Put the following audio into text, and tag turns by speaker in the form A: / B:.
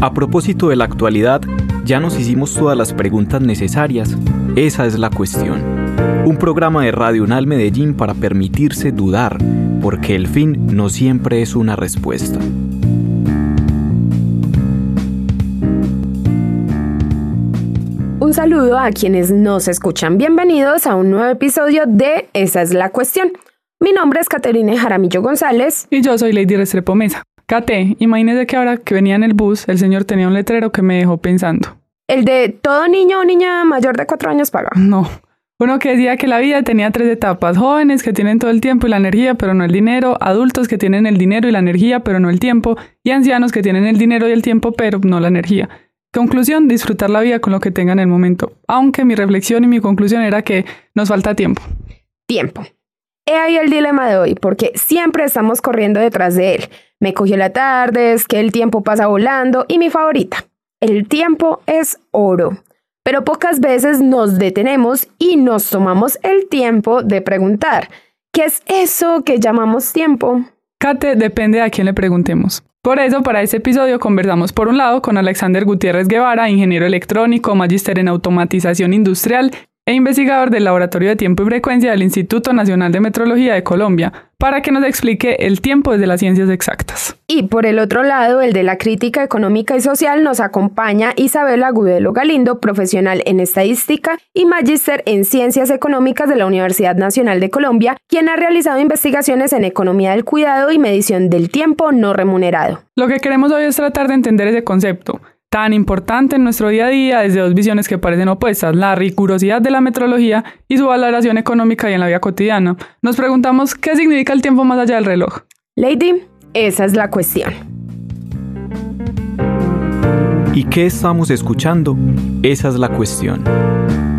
A: A propósito de la actualidad, ya nos hicimos todas las preguntas necesarias. Esa es la cuestión. Un programa de Radio UNAL Medellín para permitirse dudar, porque el fin no siempre es una respuesta.
B: Un saludo a quienes nos escuchan. Bienvenidos a un nuevo episodio de Esa es la cuestión. Mi nombre es Caterine Jaramillo González.
C: Y yo soy Lady Restrepo Mesa. Cate, imagínese que ahora que venía en el bus, el señor tenía un letrero que me dejó pensando.
B: ¿El de todo niño o niña mayor de 4 años paga?
C: No. Uno que decía que la vida tenía 3 etapas. Jóvenes que tienen todo el tiempo y la energía, pero no el dinero. Adultos que tienen el dinero y la energía, pero no el tiempo. Y ancianos que tienen el dinero y el tiempo, pero no la energía. Conclusión, disfrutar la vida con lo que tenga en el momento. Aunque mi reflexión y mi conclusión era que nos falta tiempo.
B: Tiempo. He ahí el dilema de hoy, porque siempre estamos corriendo detrás de él. Me cogió la tarde, es que el tiempo pasa volando y mi favorita. El tiempo es oro. Pero pocas veces nos detenemos y nos tomamos el tiempo de preguntar, ¿qué es eso que llamamos tiempo?
C: Cate, depende a quién le preguntemos. Por eso, para este episodio conversamos por un lado con Alexander Gutiérrez Guevara, ingeniero electrónico, magíster en automatización industrial e investigador del Laboratorio de Tiempo y Frecuencia del Instituto Nacional de Metrología de Colombia, para que nos explique el tiempo desde las ciencias exactas.
B: Y por el otro lado, el de la crítica económica y social, nos acompaña Isabela Agudelo Galindo, profesional en estadística y magíster en ciencias económicas de la Universidad Nacional de Colombia, quien ha realizado investigaciones en economía del cuidado y medición del tiempo no remunerado.
C: Lo que queremos hoy es tratar de entender ese concepto tan importante en nuestro día a día desde dos visiones que parecen opuestas, la rigurosidad de la metrología y su valoración económica y en la vida cotidiana. Nos preguntamos qué significa el tiempo más allá del reloj.
B: Lady, esa es la cuestión.
A: ¿Y qué estamos escuchando? Esa es la cuestión.